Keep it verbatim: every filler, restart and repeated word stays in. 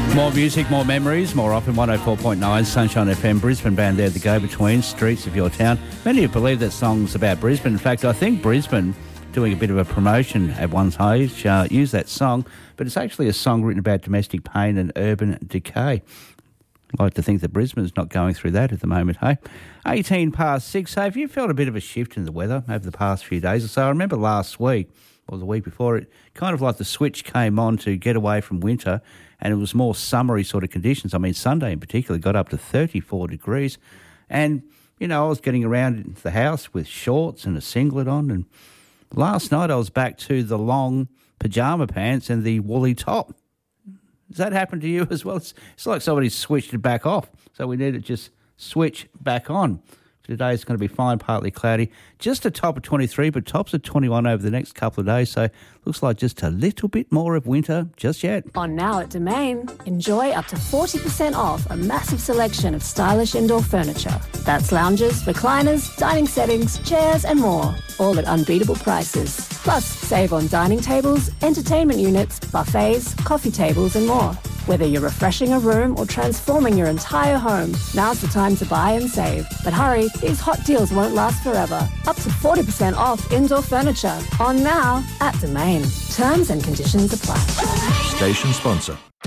More music, more memories, more often one oh four point nine Sunshine F M, Brisbane band there, the go-between, streets of your town. Many of you believe that song's about Brisbane. In fact, I think Brisbane, doing a bit of a promotion at one stage, uh, used that song, but it's actually a song written about domestic pain and urban decay. I'd like to think that Brisbane's not going through that at the moment, hey? eighteen past six, hey, have you felt a bit of a shift in the weather over the past few days or so? I remember last week, or the week before, it kind of like the switch came on to get away from winter, and it was more summery sort of conditions. I mean, Sunday in particular got up to thirty-four degrees. And, you know, I was getting around the house with shorts and a singlet on. And last night I was back to the long pyjama pants and the woolly top. Does that happen to you as well? It's, it's like somebody switched it back off. So we need to just switch back on. Today is going to be fine, partly cloudy. Just a top of twenty-three, but tops of twenty-one over the next couple of days. So looks like just a little bit more of winter just yet. On now at Domain, enjoy up to forty percent off a massive selection of stylish indoor furniture. That's lounges, recliners, dining settings, chairs and more. All at unbeatable prices. Plus, save on dining tables, entertainment units, buffets, coffee tables and more. Whether you're refreshing a room or transforming your entire home, now's the time to buy and save. But hurry, these hot deals won't last forever. Up to forty percent off indoor furniture. On now at Domain. Terms and conditions apply. Station sponsor.